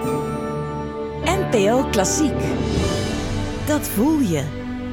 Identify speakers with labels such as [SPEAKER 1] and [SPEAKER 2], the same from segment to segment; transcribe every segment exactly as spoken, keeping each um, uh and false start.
[SPEAKER 1] N P O Klassiek. Dat voel je.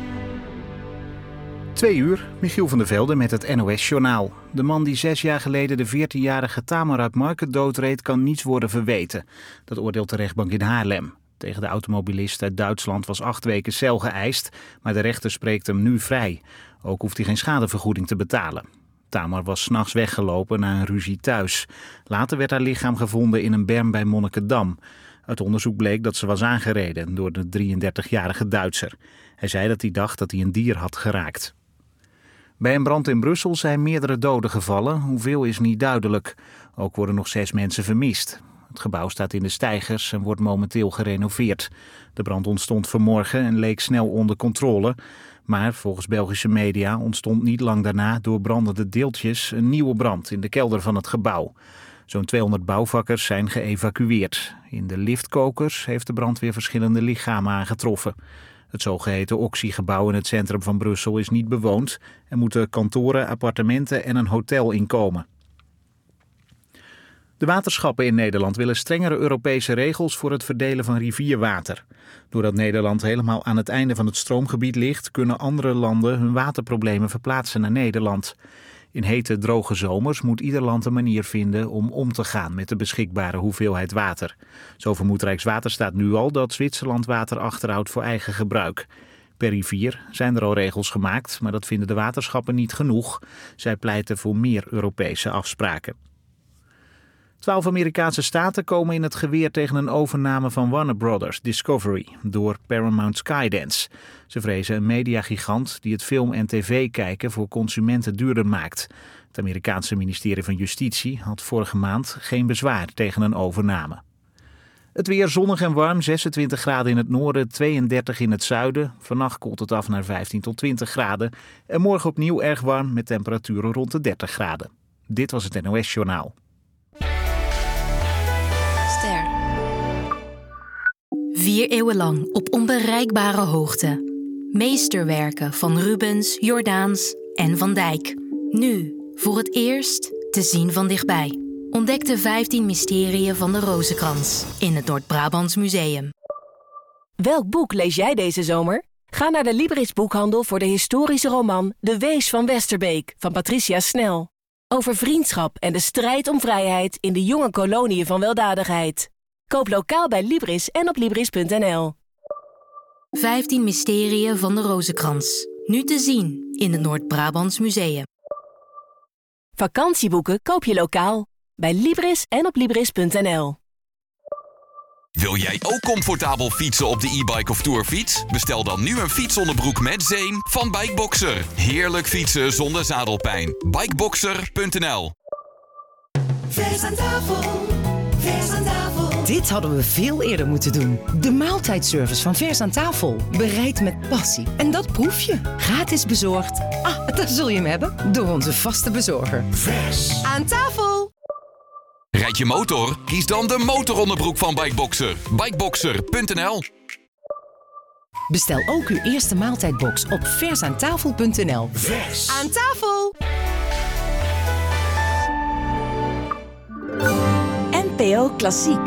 [SPEAKER 2] Twee uur, Michiel van der Velde met het N O S-journaal. De man die zes jaar geleden de veertienjarige Tamer uit Marken doodreed kan niets worden verweten. Dat oordeelt de rechtbank in Haarlem. Tegen de automobilist uit Duitsland was acht weken cel geëist, maar de rechter spreekt hem nu vrij. Ook hoeft hij geen schadevergoeding te betalen. Tamer was 's nachts weggelopen na een ruzie thuis. Later werd haar lichaam gevonden in een berm bij Monnikendam. Uit onderzoek bleek dat ze was aangereden door de drieëndertigjarige Duitser. Hij zei dat hij dacht dat hij een dier had geraakt. Bij een brand in Brussel zijn meerdere doden gevallen. Hoeveel is niet duidelijk. Ook worden nog zes mensen vermist. Het gebouw staat in de steigers en wordt momenteel gerenoveerd. De brand ontstond vanmorgen en leek snel onder controle. Maar volgens Belgische media ontstond niet lang daarna door brandende deeltjes een nieuwe brand in de kelder van het gebouw. Zo'n tweehonderd bouwvakkers zijn geëvacueerd. In de liftkokers heeft de brandweer verschillende lichamen aangetroffen. Het zogeheten Oxy-gebouw in het centrum van Brussel is niet bewoond. Er moeten kantoren, appartementen en een hotel inkomen. De waterschappen in Nederland willen strengere Europese regels voor het verdelen van rivierwater. Doordat Nederland helemaal aan het einde van het stroomgebied ligt, kunnen andere landen hun waterproblemen verplaatsen naar Nederland. In hete, droge zomers moet ieder land een manier vinden om om te gaan met de beschikbare hoeveelheid water. Zo vermoedt Rijkswaterstaat nu al dat Zwitserland water achterhoudt voor eigen gebruik. Per rivier zijn er al regels gemaakt, maar dat vinden de waterschappen niet genoeg. Zij pleiten voor meer Europese afspraken. Twaalf Amerikaanse staten komen in het geweer tegen een overname van Warner Brothers Discovery door Paramount Skydance. Ze vrezen een mediagigant die het film- en tv-kijken voor consumenten duurder maakt. Het Amerikaanse ministerie van Justitie had vorige maand geen bezwaar tegen een overname. Het weer zonnig en warm, zesentwintig graden in het noorden, tweeëndertig in het zuiden. Vannacht koelt het af naar vijftien tot twintig graden. En morgen opnieuw erg warm met temperaturen rond de dertig graden. Dit was het N O S-journaal.
[SPEAKER 3] Ster. Vier eeuwen lang op onbereikbare hoogte. Meesterwerken van Rubens, Jordaens en Van Dijk. Nu, voor het eerst, te zien van dichtbij. Ontdek de vijftien mysterieën van de Rozenkrans in het Noord-Brabants Museum.
[SPEAKER 4] Welk boek lees jij deze zomer? Ga naar de Libris boekhandel voor de historische roman De Wees van Westerbeek van Patricia Snel. Over vriendschap en de strijd om vrijheid in de jonge koloniën van weldadigheid. Koop lokaal bij Libris en op libris punt n l.
[SPEAKER 3] vijftien mysterieën van de Rozenkrans. Nu te zien in het Noord-Brabants Museum.
[SPEAKER 4] Vakantieboeken koop je lokaal bij Libris en op libris punt n l.
[SPEAKER 5] Wil jij ook comfortabel fietsen op de e-bike of tourfiets? Bestel dan nu een fietsonderbroek met zeem van Bikeboxer. Heerlijk fietsen zonder zadelpijn. bikeboxer punt n l.
[SPEAKER 6] Vers aan tafel, vers aan tafel.
[SPEAKER 1] Dit hadden we veel eerder moeten doen. De maaltijdservice van Vers aan tafel. Bereid met passie. En dat proef je. Gratis bezorgd. Ah, daar zul je hem hebben. Door onze vaste bezorger.
[SPEAKER 6] Vers
[SPEAKER 1] aan tafel.
[SPEAKER 5] Rijd je motor? Kies dan de motoronderbroek van Bikeboxer. bikeboxer punt n l.
[SPEAKER 1] Bestel ook uw eerste maaltijdbox op vers aan tafel punt n l.
[SPEAKER 6] Vers
[SPEAKER 1] aan tafel. N P O Klassiek.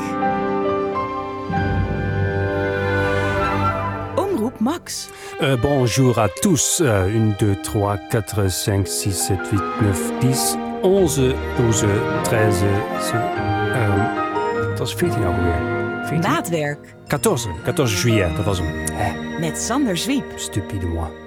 [SPEAKER 1] Omroep Max.
[SPEAKER 7] Euh, bonjour à tous. Uh, un, deux, trois, quatre, cinq, six, sept, huit, neuf, dix, onze, douze, treize. Uh, dat was veertien alweer. veertien?
[SPEAKER 1] Maatwerk.
[SPEAKER 7] veertien, veertien juillet, dat was hem. Eh,
[SPEAKER 1] Met Sander Zwiep.
[SPEAKER 7] stupide moi.